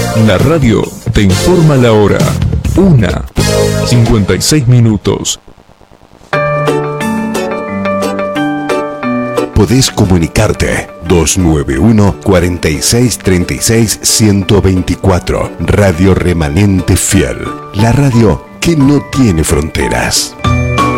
La radio te informa la hora. 1:56. Podés comunicarte 291 46 36 124. Radio Remanente Fiel. La radio que no tiene fronteras.